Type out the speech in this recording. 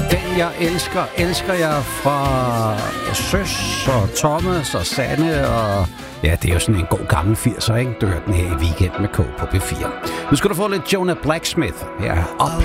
Den jeg elsker jeg fra Søs og Thomas og Sanne og... Ja, det er jo sådan en god gammel 80'er, ikke? Du hørte den her i Weekend med K på P4. Nu skal du få lidt Jonah Blacksmith. Ja, op.